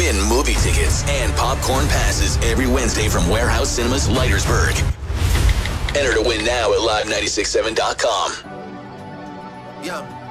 Win movie tickets and popcorn passes every Wednesday from Warehouse Cinemas, Leitersburg. Enter to win now at live967.com. Yeah.